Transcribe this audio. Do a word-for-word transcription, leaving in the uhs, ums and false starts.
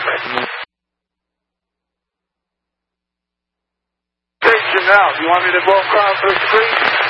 Station now. Do you want me to go across the street?